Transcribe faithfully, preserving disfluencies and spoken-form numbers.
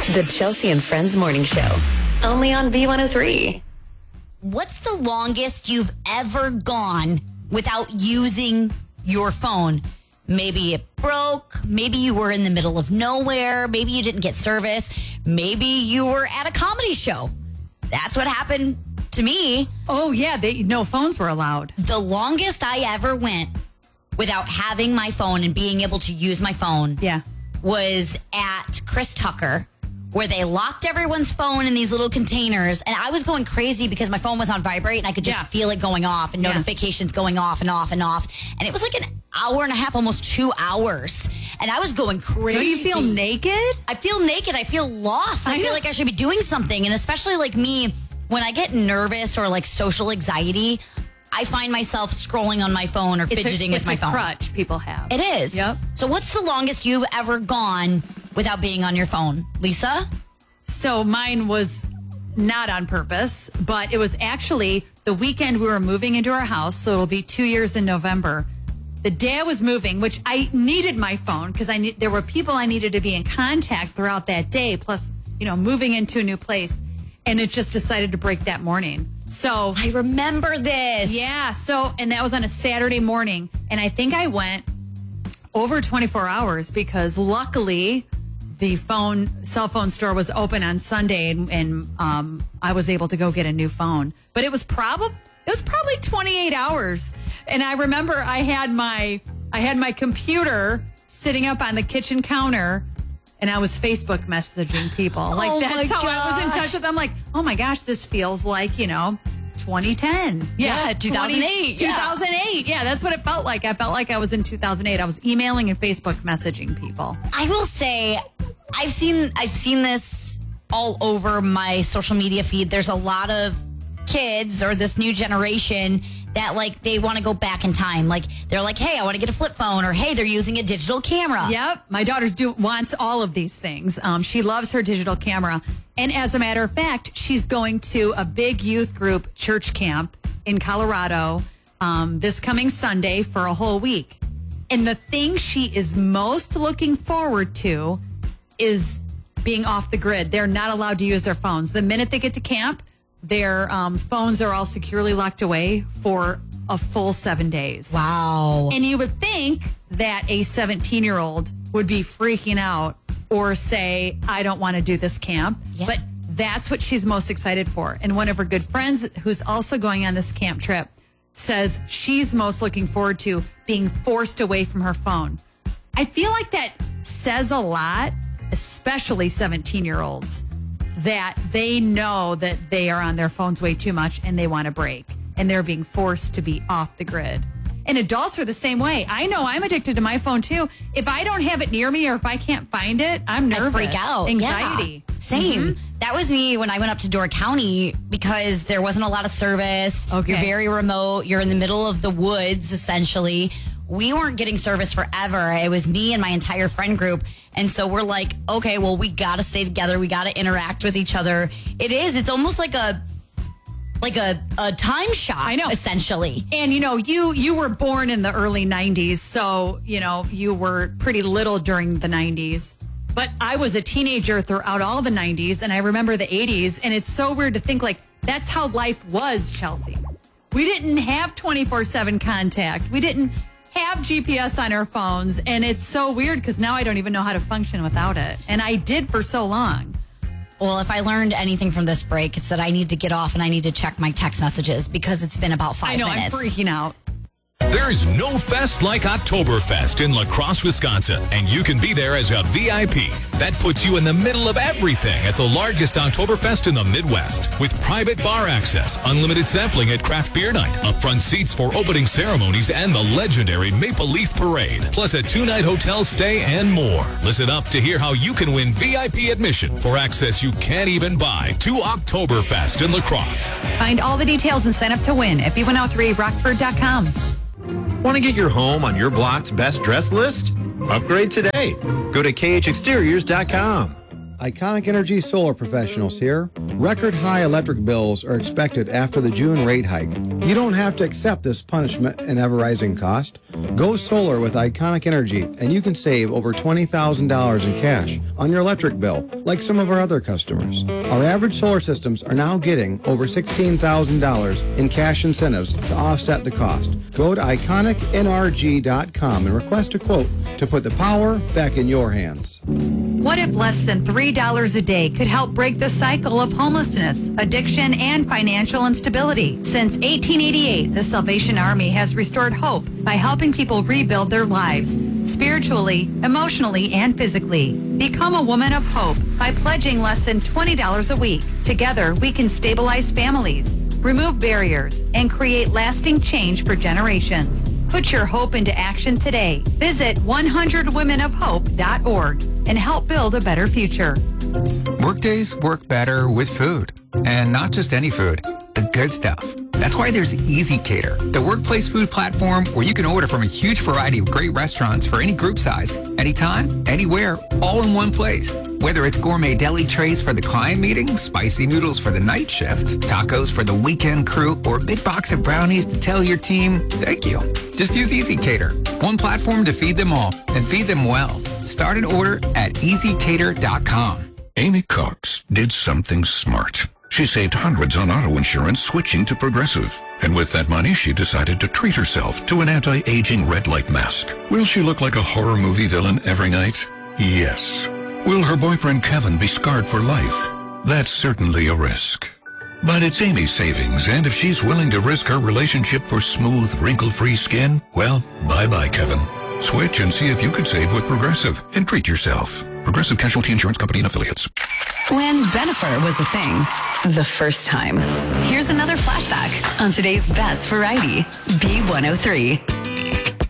The Chelsea and Friends Morning Show. Only on B one oh three. What's the longest you've ever gone without using your phone? Maybe it broke. Maybe you were in the middle of nowhere. Maybe you didn't get service. Maybe you were at a comedy show. That's what happened to me. Oh, yeah. They, no phones were allowed. The longest I ever went without having my phone and being able to use my phone Yeah. was at Chris Tucker, where they locked everyone's phone in these little containers. And I was going crazy because my phone was on vibrate and I could just Yeah. feel it going off and Yeah. notifications going off and off and off. And it was like an hour and a half, almost two hours. And I was going crazy. Don't you feel naked? I feel naked. I feel lost. I, I feel know. like I should be doing something. And especially like me, when I get nervous or like social anxiety, I find myself scrolling on my phone or It's fidgeting a, with it's my a phone. crutch people have. It is. Yep. So what's the longest you've ever gone without being on your phone? Lisa? So mine was not on purpose, but it was actually the weekend we were moving into our house. So it'll be two years in November. The day I was moving, which I needed my phone because I need, there were people I needed to be in contact throughout that day. Plus, you know, moving into a new place, and it just decided to break that morning. So I remember this. yeah, so and that was on a Saturday morning, and I think I went over twenty-four hours because luckily the phone cell phone store was open on Sunday, and, and um, I was able to go get a new phone. But it was probably it was probably twenty-eight hours, and I remember I had my I had my computer sitting up on the kitchen counter. And I was Facebook messaging people. Like, Oh that's my how I was in gosh. touch with them. Like, oh my gosh, this feels like, you know, twenty ten. Yeah, two thousand eight, two yeah. thousand eight. Yeah, that's what it felt like. I felt like I was in two thousand eight. I was emailing and Facebook messaging people. I will say I've seen I've seen this all over my social media feed. There's a lot of kids or this new generation that like they want to go back in time. Like they're like, hey, I want to get a flip phone, or hey, they're using a digital camera. Yep. My daughter's do wants all of these things. Um, she loves her digital camera. And as a matter of fact, she's going to a big youth group church camp in Colorado um, this coming Sunday for a whole week. And the thing she is most looking forward to is being off the grid. They're not allowed to use their phones. The minute they get to camp, their um, phones are all securely locked away for a full seven days. Wow. And you would think that a seventeen-year-old would be freaking out or say, I don't want to do this camp. Yeah. But that's what she's most excited for. And one of her good friends who's also going on this camp trip says she's most looking forward to being forced away from her phone. I feel like that says a lot, especially seventeen-year-olds, that they know that they are on their phones way too much and they want to break. And they're being forced to be off the grid. And adults are the same way. I know I'm addicted to my phone too. If I don't have it near me or if I can't find it, I'm nervous. I freak out. Anxiety. Yeah. Same. That was me when I went up to Door County because there wasn't a lot of service. Okay. You're very remote. You're in the middle of the woods, essentially. We weren't getting service forever. It was me and my entire friend group. And so we're like, okay, well, we got to stay together. We got to interact with each other. It is. It's almost like a like a, a time shot, I know. essentially. And, you know, you you were born in the early nineties, so, you know, you were pretty little during the nineties. But I was a teenager throughout all the nineties, and I remember the eighties, and it's so weird to think, like, that's how life was, Chelsea. We didn't have twenty-four seven contact. We didn't have G P S on our phones, and it's so weird because now I don't even know how to function without it. And I did for so long. Well, if I learned anything from this break, it's that I need to get off and I need to check my text messages because it's been about five I know, minutes. I'm freaking out. There's no fest like Oktoberfest in La Crosse, Wisconsin, and you can be there as a V I P. That puts you in the middle of everything at the largest Oktoberfest in the Midwest. With private bar access, unlimited sampling at craft beer night, upfront seats for opening ceremonies, and the legendary Maple Leaf Parade, plus a two-night hotel stay and more. Listen up to hear how you can win V I P admission for access you can't even buy to Oktoberfest in La Crosse. Find all the details and sign up to win at B one oh three rockford dot com. Want to get your home on your block's best dress list? Upgrade today. Go to K H exteriors dot com. Iconic Energy Solar Professionals here. Record high electric bills are expected after the June rate hike. You don't have to accept this punishment and ever-rising cost. Go solar with Iconic Energy, and you can save over twenty thousand dollars in cash on your electric bill, like some of our other customers. Our average solar systems are now getting over sixteen thousand dollars in cash incentives to offset the cost. Go to iconic n r g dot com and request a quote to put the power back in your hands. What if less than three dollars a day could help break the cycle of homelessness, addiction, and financial instability? Since eighteen eighty-eight, the Salvation Army has restored hope by helping people rebuild their lives, spiritually, emotionally, and physically. Become a woman of hope by pledging less than twenty dollars a week. Together, we can stabilize families, remove barriers, and create lasting change for generations. Put your hope into action today. Visit one hundred women of hope dot org and help build a better future. Workdays work better with food. And not just any food, the good stuff. That's why there's Easy Cater, the workplace food platform where you can order from a huge variety of great restaurants for any group size, anytime, anywhere, all in one place. Whether it's gourmet deli trays for the client meeting, spicy noodles for the night shift, tacos for the weekend crew, or a big box of brownies to tell your team, thank you. Just use Easy Cater, one platform to feed them all and feed them well. Start an order at easy cater dot com. Amy Cox did something smart. She saved hundreds on auto insurance switching to Progressive. And with that money, she decided to treat herself to an anti-aging red light mask. Will she look like a horror movie villain every night? Yes. Will her boyfriend Kevin be scarred for life? That's certainly a risk. But it's Amy's savings, and if she's willing to risk her relationship for smooth, wrinkle-free skin, well, bye-bye, Kevin. Switch and see if you could save with Progressive and treat yourself. Progressive Casualty Insurance Company and Affiliates. When Bennifer was a thing, the first time. Here's another flashback on today's best variety, B one oh three.